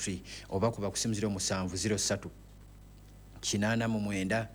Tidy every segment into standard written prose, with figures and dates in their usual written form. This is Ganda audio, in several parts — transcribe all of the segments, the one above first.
free oba kuba ku simu 0703 89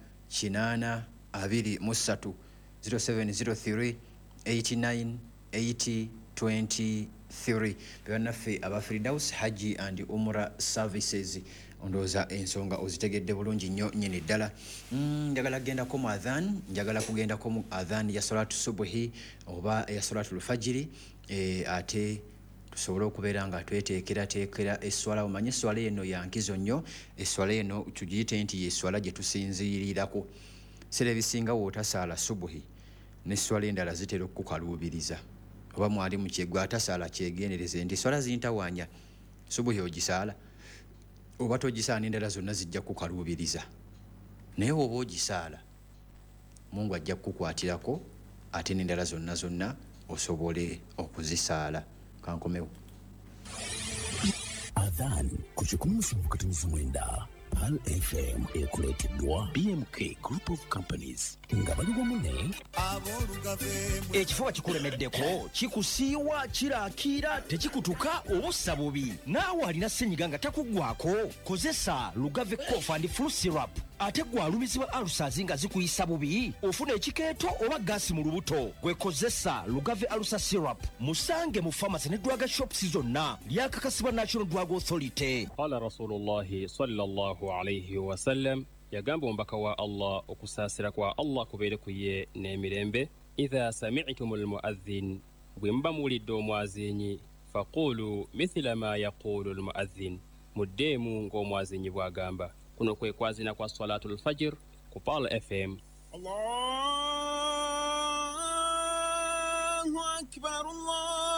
823 0703 89 80 23 bannaffe aba Firdaus Haji and Umrah Services ondoza ensonga ozitegedde bulungi nnyo nyini ddala. Njagala kugenda mu adhan, njagala kugenda mu adhan ya salatu subuhi oba ya salatu lfajiri ate tusobole okubeera nga tweteekera esswala. Omanye esswala eno yankizo nnyo, esswala eno tugiyite nti esswala gye tusinziirirako. Sera ebisinga wootasaala subuhi n'esswala endala zitera okukaluubiriza oba mwali mu kyegwa atasaala kyegendereze nti esswala zintawaanya subuhi ogisaala oba togisaala n'endala zonna zijja kukaluubiriza. Naye oba ogisaala Mungu ajja kukukwatirako ate n'endala zonna osobole okuzisaala. Kankomewo. Adhan ku 17:9 Pal FM ekuleeteddwa BMK Group of Companies nga bali wamu ne ekifuba kikulemeddeko kikusiiwa kiraakira tekikutuka obussa bubi naawe alina ssenyiga nga takuggwako kozesa Lugave Cough and Flu Syrup ate gwalumizibwa alusazi nga zikuyisa bubi ofuna ekikeeto oba gaasi mu lubuto gwekozesa Lugave Alusa Syrup musange mu pharmacy ne drug shops zonna lyakakasibwa National Drug Authority. Qala Rasulullahi sallallahu alayhi wa sallam yagamba ombaka wa Allah okusaasira kwa Allah kubeere kuye n'emirembe. Idha sami'tumul muadhdhin bwe muba muwulidde omwazinyi faqulu mithla ma yaqulu almuadhdhin muddeemu ng'omwazinyi bw'agamba. Kuno kwe kwazina kwa salatul fajr ku Pal FM. Allahu akbar Allah